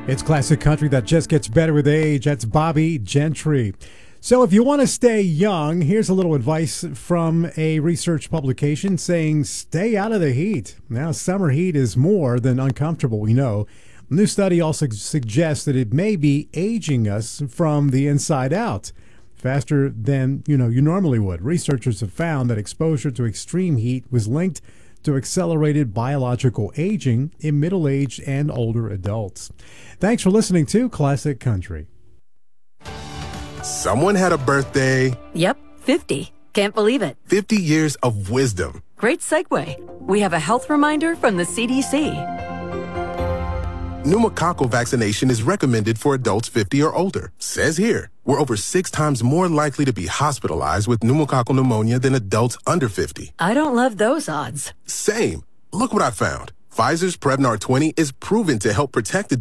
It's classic country that just gets better with age. That's Bobby Gentry. So if you want to stay young, here's a little advice from a research publication saying stay out of the heat. Now, summer heat is more than uncomfortable, we know. A new study also suggests that it may be aging us from the inside out faster than you normally would. Researchers have found that exposure to extreme heat was linked to accelerated biological aging in middle-aged and older adults. Thanks for listening to Classic Country. Someone had a birthday. Yep, 50. Can't believe it. 50 years of wisdom. Great segue. We have a health reminder from the CDC. Pneumococcal vaccination is recommended for adults 50 or older. Says here, we're over 6 times more likely to be hospitalized with pneumococcal pneumonia than adults under 50. I don't love those odds. Same. Look what I found. Pfizer's Prevnar 20 is proven to help protect adults